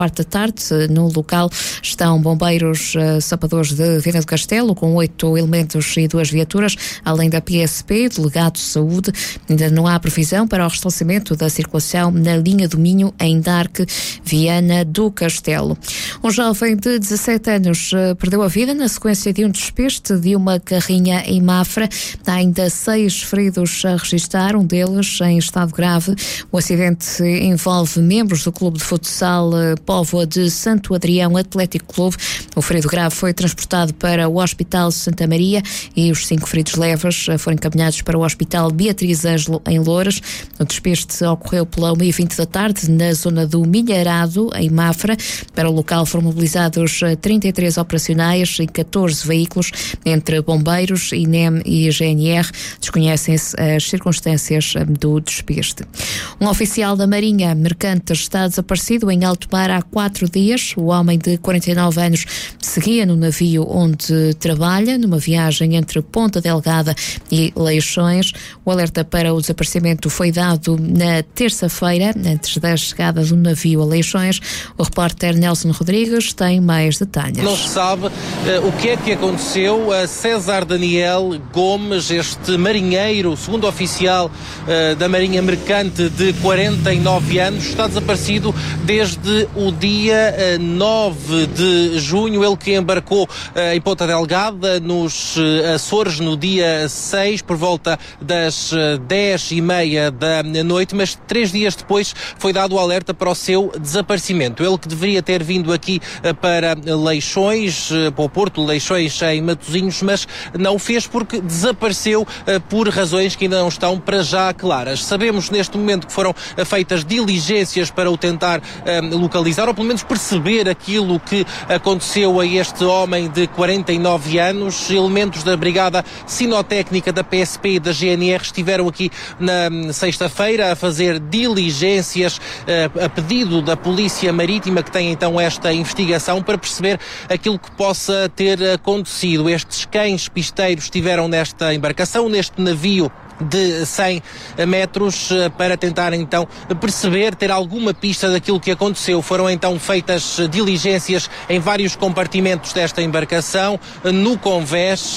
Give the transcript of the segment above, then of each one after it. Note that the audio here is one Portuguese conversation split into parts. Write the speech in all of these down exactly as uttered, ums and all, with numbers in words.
parte da tarde. No local estão bombeiros uh, sapadores de Viana do Castelo, com oito elementos e duas viaturas, além da P S P, delegado de saúde. Ainda não há previsão para o restabelecimento da circulação na linha do Minho, em Darque, Viana do Castelo. Um jovem de dezassete anos uh, perdeu a vida na sequência de um despiste de uma carrinha em Mafra. Há ainda seis feridos a registrar, um deles em estado grave. O acidente envolve membros do clube de futsal uh, Póvoa de Santo Adrião Atlético Clube. O ferido grave foi transportado para o Hospital Santa Maria e os cinco feridos leves foram encaminhados para o Hospital Beatriz Ângelo, em Louras. O despiste ocorreu pela uma e vinte da tarde na zona do Milharado, em Mafra. Para o local foram mobilizados trinta e três operacionais e catorze veículos, entre bombeiros, I N E M e G N R. Desconhecem-se as circunstâncias do despiste. Um oficial da Marinha Mercante está desaparecido em alto mar há quatro dias. O homem de quarenta e nove anos seguia no navio onde trabalha, numa viagem entre Ponta Delgada e Leixões. O alerta para o desaparecimento foi dado na terça-feira, antes da chegada do navio a Leixões. O repórter Nelson Rodrigues tem mais detalhes. Não se sabe uh, o que é que aconteceu a César Daniel Gomes, este marinheiro, segundo oficial uh, da Marinha Mercante, de quarenta e nove anos, está desaparecido desde o dia uh, nove de junho, ele que embarcou uh, em Ponta Delgada, nos uh, Açores, no dia seis, por volta das uh, dez e meia da noite, mas três dias depois foi dado o alerta para o seu desaparecimento. Ele que deveria ter vindo aqui uh, para Leixões, uh, para o Porto Leixões, em Matosinhos, mas não o fez porque desapareceu uh, por razões que ainda não estão para já claras. Sabemos neste momento que foram uh, feitas diligências para o tentar uh, localizar, ou pelo menos perceber aquilo que aconteceu a este homem de quarenta e nove anos. Elementos da Brigada Sinotécnica da P S P e da G N R estiveram aqui na sexta-feira a fazer diligências uh, a pedido da Polícia Marítima, que tem então esta investigação, para perceber aquilo que possa ter acontecido. Estes cães pisteiros estiveram nesta embarcação, neste navio de cem metros, para tentar então perceber, ter alguma pista daquilo que aconteceu. Foram então feitas diligências em vários compartimentos desta embarcação, no convés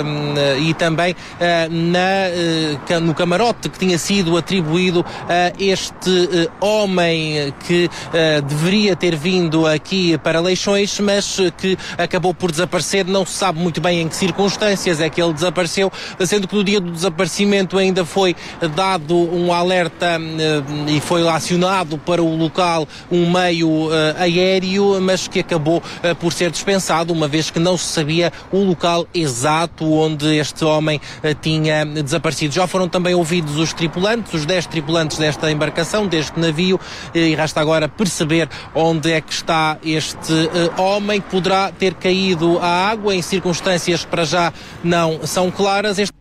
e também na, no camarote que tinha sido atribuído a este homem que deveria ter vindo aqui para Leixões, mas que acabou por desaparecer. Não se sabe muito bem em que circunstâncias é que ele desapareceu, sendo que no dia do desaparecimento ainda foi dado um alerta uh, e foi acionado para o local um meio uh, aéreo, mas que acabou uh, por ser dispensado, uma vez que não se sabia o local exato onde este homem uh, tinha desaparecido. Já foram também ouvidos os tripulantes, os dez tripulantes desta embarcação, deste navio, uh, e resta agora perceber onde é que está este uh, homem, que poderá ter caído à água em circunstâncias que para já não são claras. Este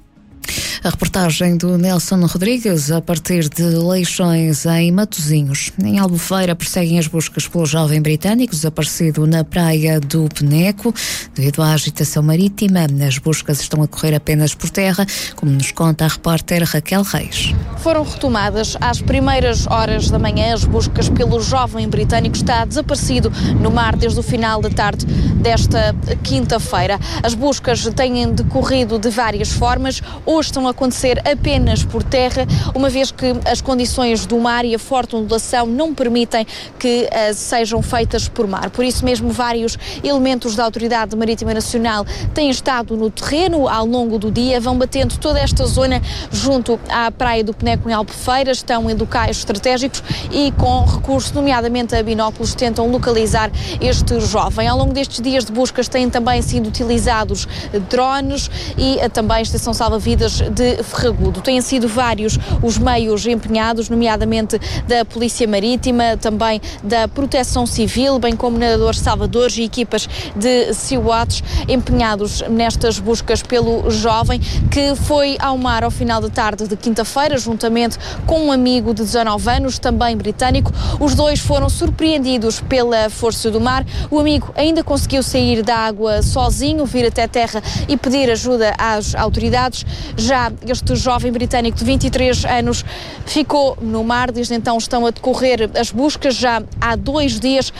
A reportagem do Nelson Rodrigues, a partir de Leixões, em Matosinhos. Em Albufeira prosseguem as buscas pelo jovem britânico desaparecido na praia do Peneco. Devido à agitação marítima, as buscas estão a correr apenas por terra, como nos conta a repórter Raquel Reis. Foram retomadas às primeiras horas da manhã as buscas pelo jovem britânico que está desaparecido no mar desde o final da tarde desta quinta-feira. As buscas têm decorrido de várias formas. Hoje estão a acontecer apenas por terra, uma vez que as condições do mar e a forte ondulação não permitem que uh, sejam feitas por mar. Por isso mesmo, vários elementos da Autoridade Marítima Nacional têm estado no terreno ao longo do dia, vão batendo toda esta zona junto à Praia do Peneco, em Albufeira, estão em locais estratégicos e com recurso, nomeadamente a binóculos, tentam localizar este jovem. Ao longo destes dias de buscas têm também sido utilizados drones e uh, também a estação salva-vidas de Ferragudo. Têm sido vários os meios empenhados, nomeadamente da Polícia Marítima, também da Proteção Civil, bem como nadadores salvadores e equipas de SEAWATS empenhados nestas buscas pelo jovem, que foi ao mar ao final da tarde de quinta-feira, juntamente com um amigo de dezanove anos, também britânico. Os dois foram surpreendidos pela força do mar. O amigo ainda conseguiu sair da água sozinho, vir até terra e pedir ajuda às autoridades. Já este jovem britânico de vinte e três anos ficou no mar. Desde então estão a decorrer as buscas. Já há dois dias